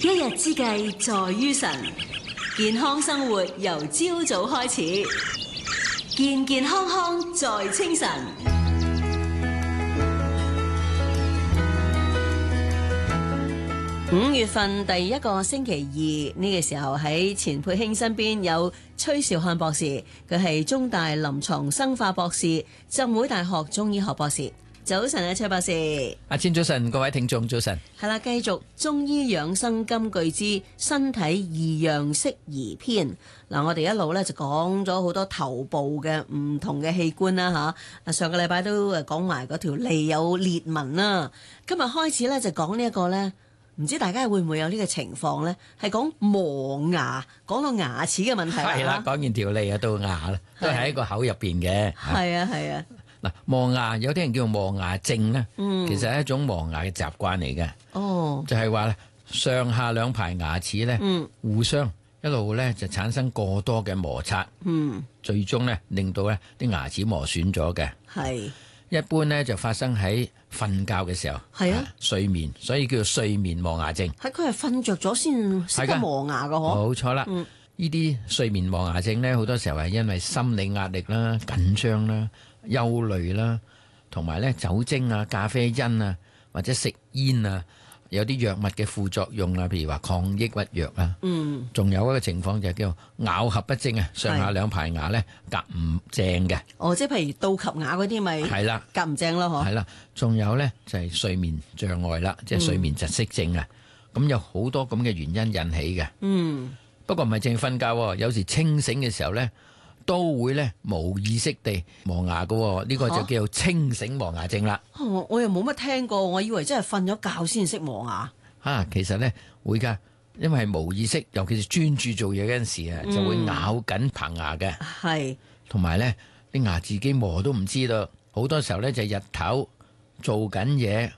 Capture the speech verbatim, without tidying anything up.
一日之計在於晨，健康生活由朝早開始，健健康康在清晨。五月份第一個星期二呢個時候，喺錢佩卿身邊有崔兆漢博士，佢係中大臨床生化博士，浸會大學中醫學博士。早晨啊，崔博士。 阿千早晨，各位聽眾早晨。 係啦，繼續中醫養生金句之身體異樣適宜篇。嗱，我哋一路咧就講咗好多頭部嘅唔同嘅器官啦吓。上個禮拜都誒講埋嗰條脷有裂紋啦。今日開始咧就講呢一個咧。唔知大家會唔會有呢個情況呢？係講磨牙，講到牙齒嘅問題啦。 係啦，講完條脷啊到牙啦，都係喺個口入邊嘅。 係啊係啊。嗱， 磨牙有啲人叫磨牙症咧，嗯、其實係一種磨牙嘅習慣嚟嘅。哦，就係話咧，上下兩排牙齒咧，嗯、互相一路咧就產生過多嘅摩擦，嗯、最終咧令到咧啲牙齒磨損咗嘅。係。一般咧就發生喺瞓覺嘅時候，係啊，睡眠，所以叫做睡眠磨牙症。係佢係瞓着咗先識得磨牙噶，嗬？冇錯啦，呢啲、嗯、睡眠磨牙症咧，好多時候係因為心理壓力啦、緊張啦、憂慮啦，同埋咧酒精啊、咖啡因啊，或者食煙啊。有啲藥物嘅副作用啊，譬如話抗抑鬱藥啊，嗯，仲有一個情況就係叫咬合不正啊，上下兩排牙咧夾唔正嘅。哦，即係譬如倒及牙嗰啲咪係啦，夾唔正咯，嗬。係啦，仲有咧就係睡眠障礙啦，即係睡眠窒息症啊。咁、嗯、有好多咁嘅原因引起嘅。嗯，不過唔係淨係瞓覺，有時清醒嘅時候咧都會咧無意識地磨牙噶，呢、呢個就叫做清醒磨牙症啦。哦、我又冇乜聽過，我以為真係瞓咗覺先識磨牙。吓、啊，其實咧會噶，因為係無意識，尤其是專注做嘢嗰陣時啊，嗯、就會咬緊棚牙嘅。係，同埋咧啲牙自己磨都唔知道，好多時候咧就日頭做緊嘢